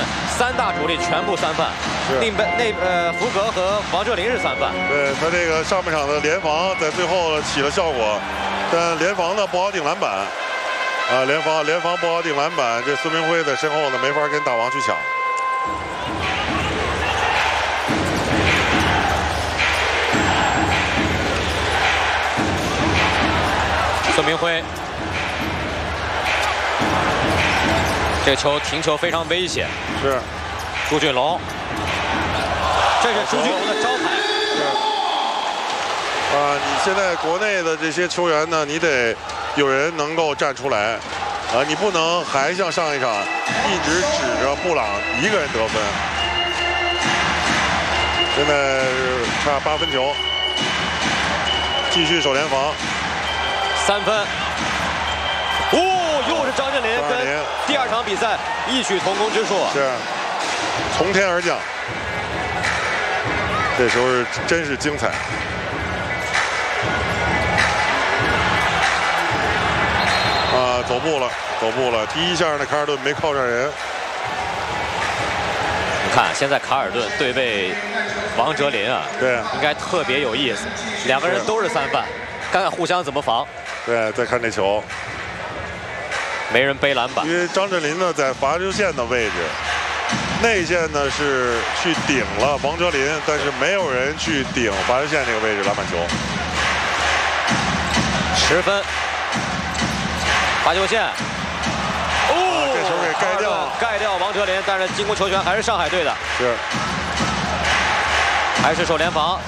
3大主力全部3犯，福格和王哲林是3犯。 对他这个上半场的联防在最后起了效果，但联防呢不好顶篮板，啊联防不好顶篮板，这孙明辉在身后呢没法跟大王去抢。 孙明辉。 这个球停球非常危险， 是朱俊龙，这是朱俊龙的招牌。 是啊，你现在国内的这些球员呢，你得有人能够站出来，啊，你不能还像上一场一直指着布朗一个人得分。现在差8分球，继续守联防 ，3分。 又是张镇麟跟第2场比赛异曲同工之处， 是从天而降。这时候真是精彩。啊，走步了。第一下呢，卡尔顿没靠上人。 你看，现在卡尔顿对位王哲林啊， 对， 应该特别有意思。2个人都是3犯，看看互相怎么防。 对，再看这球。 没人背篮板， 因为张镇麟呢在罚球线的位置，内线呢是去顶了王哲林，但是没有人去顶罚球线这个位置篮板球。 10分，罚球线， 这球给盖掉了， 盖掉王哲林，但是进攻球权还是上海队的， 是， 还是守联防。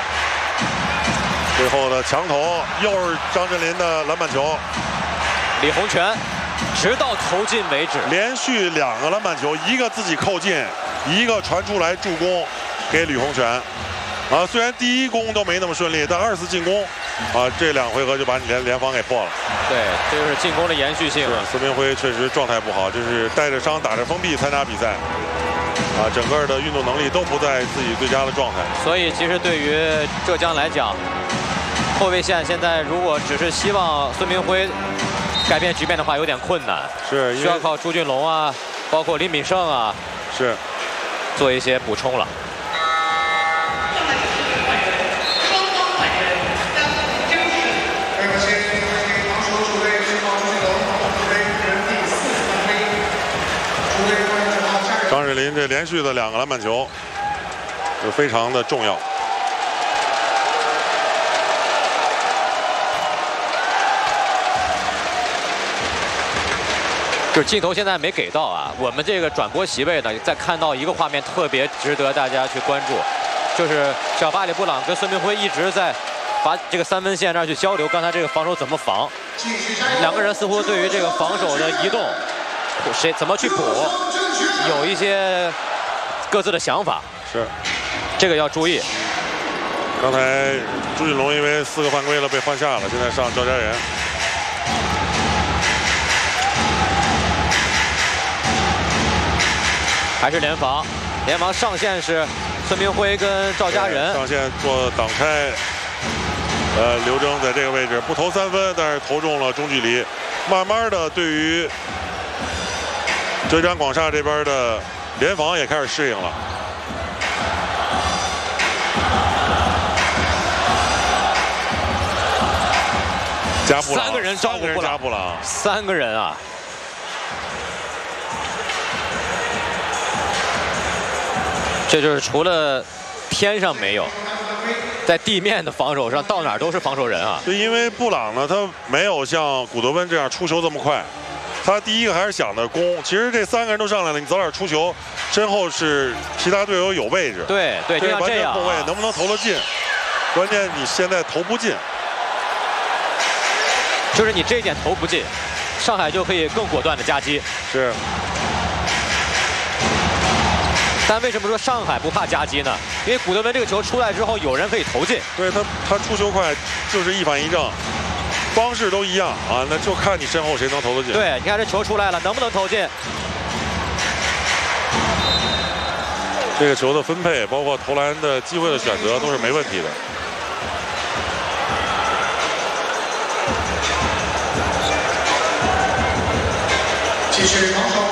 最后的强投又是张镇麟的篮板球， 李洪权。 直到投进为止， 连续2个篮板球，一个自己扣进，一个传出来助攻给吕洪权。啊，虽然第一攻都没那么顺利，但2次进攻，啊，这2回合就把你联防给破了。 对，这就是进攻的延续性。 孙明辉确实状态不好，就是带着伤打着封闭参加比赛，啊，整个的运动能力都不在自己最佳的状态。 所以，其实对于浙江来讲，后卫线现在如果只是希望孙明辉 改变局面的话有点困难， 是需要靠朱俊龙啊，包括林炳胜啊， 是做一些补充了。 张镇麟这连续的2个篮板球，就非常的重要。 就是镜头现在没给到啊，我们这个转播席位呢，再看到一个画面特别值得大家去关注，就是小巴里布朗跟孙明辉一直在把这个3分线那儿去交流，刚才这个防守怎么防，2个人似乎对于这个防守的移动，谁怎么去补，有一些各自的想法， 是， 这个要注意。 刚才朱俊龙因为4个犯规了被换下了，现在上赵家人。 还是联防上线是孙明辉跟赵家人上线做挡拆，刘铮在这个位置不投3分，但是投中了中距离。慢慢的，对于浙江广厦这边的联防也开始适应了。加布朗 3个人招呼加布朗 ，3个人啊。 这就是除了天上没有，在地面的防守上，到哪儿都是防守人啊。 对，因为布朗呢，他没有像古德温这样出球这么快，他第一个还是想的攻。其实这3个人都上来了，你早点出球，身后是其他队友有位置。 对对，就像这样、啊， 后卫能不能投得进？关键你现在投不进， 就是你这一点投不进，上海就可以更果断的夹击。 是。 但为什么说上海不怕夹击呢？因为古德温这个球出来之后，有人可以投进。 对他出球快，就是一反一正，方式都一样啊，那就看你身后谁能投得进。 对，你看这球出来了，能不能投进？ 这个球的分配，包括投篮的机会的选择，都是没问题的。 继续防守。